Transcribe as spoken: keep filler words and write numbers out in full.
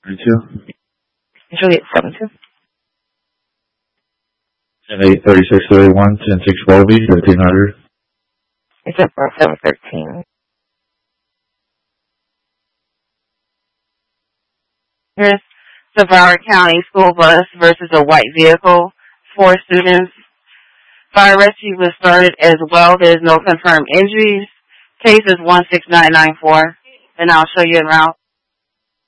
thirty-two. Juliet seven two. ten eight thirty-six thirty-one, ten six twelve E, fifteen hundred. Except for seven thirteen. Here's the Broward County school bus versus a white vehicle. Four students. Fire rescue was started as well. There's no confirmed injuries. Case is one six nine nine four. And I'll show you en route.